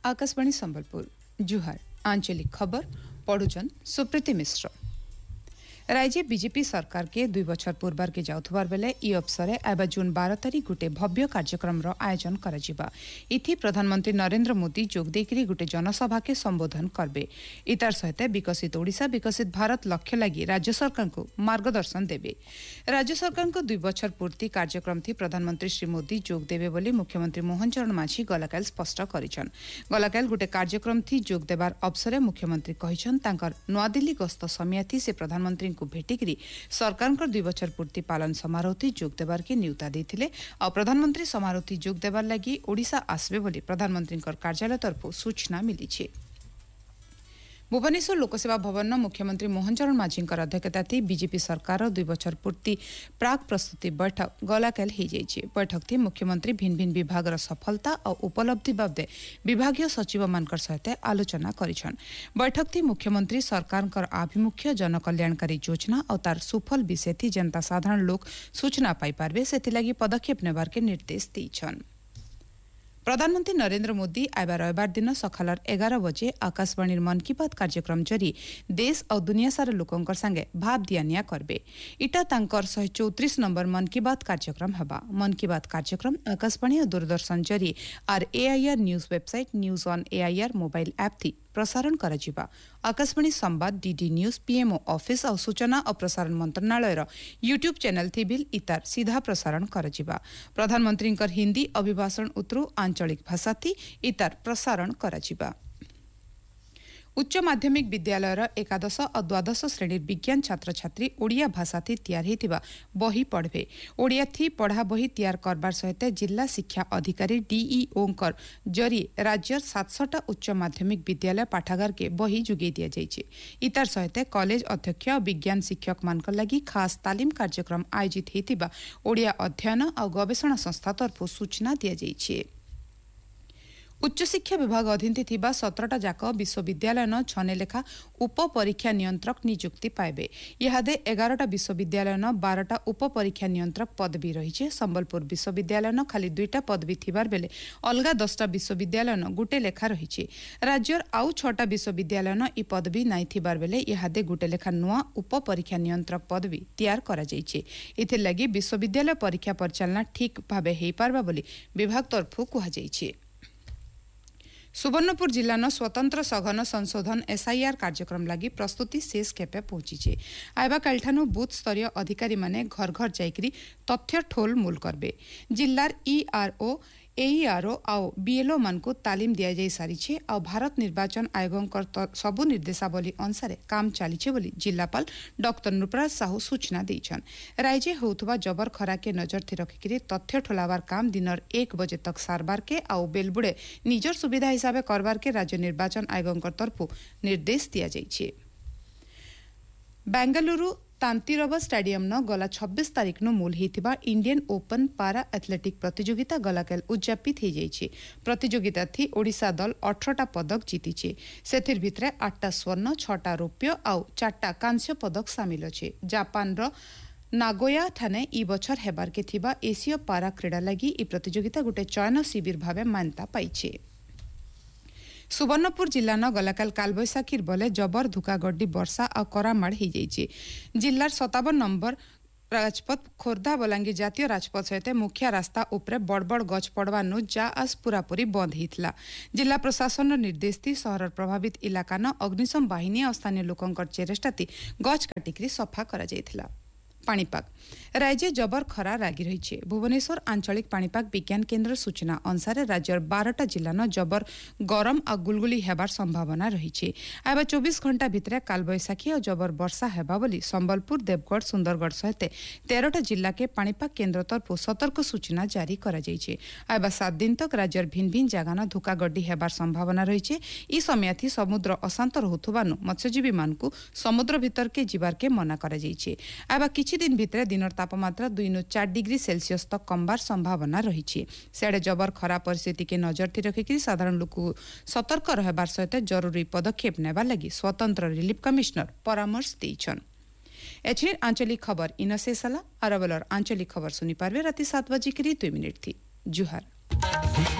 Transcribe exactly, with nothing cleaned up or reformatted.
आकाशवाणी संबलपुर जुहार आंचलिक खबर पढ़ुचन सुप्रीति मिश्र। राज्य बीजेपी सरकार के दुई बछर पूर्वर के जाउथबार बेले ई अवसरे आबा जून बारह तारीख गोटे भव्य कार्यक्रम रो आयोजन कराजिबा। इथि प्रधानमंत्री नरेंद्र मोदी जोग देकरी गोटे जनसभा के संबोधन करबे। इतार सहित विकसित ओडिशा विकसित भारत लक्ष्य लगी राज्य सरकार को मार्गदर्शन देबे। राज्य सरकार को दुई बछर पूर्ति कार्यक्रम थी प्रधानमंत्री श्री मोदी जोग देबे बोली मुख्यमंत्री मोहन चरण माझी गलाकाल स्पष्ट करिछन। गलाकाल गोटे कार्यक्रम थी जोग देबार अवसरे मुख्यमंत्री कहिछन तांकर नवादिल्ली गस्त समय थी से प्रधानमंत्री को भेटिकरी सरकार दुई बछर पूर्ति पालन समारोह जोग देवार के न्यूता देथिले और प्रधानमंत्री समारोह जोग देवार लगी ओडिशा आसबे बोली प्रधानमंत्री कार्यालय तरफ सूचना मिली छे। भुवनेश्वर लोकसेवा भवन मुख्यमंत्री मोहन चरण माझी अध्यक्षता थी बीजेपी सरकार दुई बछर पूर्ति प्राक प्रस्तुति बैठक गलाकाल हो जाइए। बैठक थी मुख्यमंत्री भिन्न भिन्न विभाग सफलता और उपलब्धि बाबदे विभागीय सचिव मान सहित आलोचना करिछन। बैठक थी मुख्यमंत्री सरकार आभिमुख्य जनकल्याणकारी योजना और तार सुफल विषय थी जनता साधारण लोक सूचना पाई पारबे से पदक्षेप नेबार के निर्देश दीछन। प्रधानमंत्री नरेंद्र मोदी आबा रविवार दिन सखालर एगार बजे आकाशवाणी मन की बात कार्यक्रम जरी देश और दुनिया सारा लोकंकर संगे भाव दियानिया करबे। इटा तांकर शहे चौतीस नंबर मन की बात कार्यक्रम हबा। मन की बात कार्यक्रम आकाशवाणी और दूरदर्शन जरी are AIR news website news on AIR mobile app थी प्रसारण कराजिबा। आकाशवाणी संवाद डीडी न्यूज पीएमओ ऑफिस और सूचना और प्रसारण मंत्रणालय यूट्यूब चैनल थी बिल इतार सीधा प्रसारण कराजिबा। प्रधानमंत्री हिंदी अभिभाषण उतरू आंचलिक भाषा थी इतार प्रसारण कराजिबा। उच्च माध्यमिक विद्यालय एकादश और द्वादश श्रेणी विज्ञान छात्र छात्री ओडिया भाषा थी तैयार होता बही पढ़े। ओडिया थी पढ़ा बही तैयार करबार सहित जिला शिक्षा अधिकारी डीईओ जरी राज्य सातशटा उच्च माध्यमिक विद्यालय पाठागार के बही जुगे दि जाइए। इतार सहित कॉलेज अध्यक्ष और विज्ञान शिक्षक मान लगी खास तालीम कार्यक्रम आयोजित होता ओडिया अध्ययन और गवेषणा संस्था तरफ सूचना दि जाइए। उच्च शिक्षा विभाग अधीन थिबा सत्रटा जाक विश्वविद्यालय न छने लेखा उप परीक्षा नियंत्रक नियुक्ति पाइबे। इहादे एगारटा विश्वविद्यालय न बारटा उप परीक्षा नियंत्रक पदवी रही। संबलपुर विश्वविद्यालय न खाली दुईटा पदवी थिबार बेले अलगा दसटा विश्वविद्यालय न गुटे लेखा रही। राज्यर आउ छटा विश्वविद्यालय न इ पदवी नाई थिबार बेले इहादे गुटे लेखा नुआ उप परीक्षा नियंत्रक पदवी तैयार करा जाइछे। इथे लगी विश्वविद्यालय परीक्षा परिचालना ठीक भाबे हेई पारबा बोली विभाग तरफ कुहा जाइछे। सुवर्णपुर जिला न स्वतंत्र सघन संशोधन एसआईआर कार्यक्रम लगी प्रस्तुति शेष खेपे पहुंची। आइबा कालठानु बूथ स्तरीय अधिकारी माने घर घर जाइकरी तथ्य ठोल मूल करबे। जिल्लार ईआरओ एईआरओ आउ बीएलओ मान को तालीम दिया जाई सारी और भारत निर्वाचन आयोग सबु निर्देशावली अनुसार काम चली बोली जिलापाल डॉक्टर नृपराज साहू सूचना देछन। राज्य होउथबा जबर खरा के नजर थी रखिकी तथ्य ठोलावार काम दिनर एक बजे तक सारबार के आउ बेलबुड़े निजर सुविधा हिसाब करबार के राज्य निर्वाचन आयोग तरफ निर्देश दिया जाइछे। बेंगलुरु तांतिरव स्टेडियम न गला छब्बीस तारीख न मूल होता इंडियन ओपन पारा एथलेटिक प्रतियोगिता गलाकाल उद्यापित हो जाइए। प्रतियोगिता थी ओडिशा दल अठरटा पदक जीतिचे। से भितर आठटा स्वर्ण छटा रौप्य आउ चारटा कांस्य पदक सामिल अच्छे। जापान रो नागोया ठाने ई बछर हेबार के थिबा एशिया पारा क्रीड़ा लगी ई प्रतियोगिता गोटे चयन शिविर भावे मान्यता पाइछे। सुवर्णपुर जिला न गलाकाल कालबैशाखी बले जबर धुकागड्डी वर्षा और करामाड़ हो जाइए। जिलार सतावन नंबर राजपथ खोर्धा बलांगीर जातीय राजपथ सहित मुख्य रास्ता उपरे बड़ बड़ गछ पड़वानु जा आज पूरापूरी बंद होता। जिला प्रशासन निर्देश थी सहर प्रभावित इलाका न अग्निशम बाहिनी और स्थानीय लोकंकर चेष्टा थी गछ काटिकी सफा करा जायथिला। पाणीपाग राज्य जबर खरा लागी रही। भुवनेश्वर आंचलिक पाणीपाग विज्ञान केन्द्र सूचना अनुसार राज्यर बारटा जिला न जबर गरम और गुलगुली हेबार संभावना रही। आबा चौबीस घंटा भितर कालबैशाखी और जबर वर्षा हेबा बोली संबलपुर देवगढ़ सुंदरगढ़ सहित तेरटा जिला के पाणीपाग केन्द्र तरफ सतर्क सूचना जारी करा जाइछे। आबा सात दिन तक राज्यर भिन्न भिन्न जगह न धुकागड्डी हेबार संभावना रही। ई समय थी समुद्र अशांत रहुथबानु मत्स्यजीवी मानकु समुद्र भितर के जीवार के मना करा जाइछे। आबा किछि दिन भितर दिनर तापमात्रा दुई नु चार डिग्री सेल्सियस तक कमबार संभावना रही। सेडे जबर खरा परिस्थिति के नजर थी रखिकी साधारण लोक सतर्क रहबार सहित जरूरी पदक्षेप नेबा लगी स्वतंत्र रिलीफ कमिश्नर परामर्श देइछन। एछिन आंचलिक खबर इन शेषला अरबलर आंचलिक खबर सुनी पारबे राति सात बजे की दुई मिनिट थी। जुहार।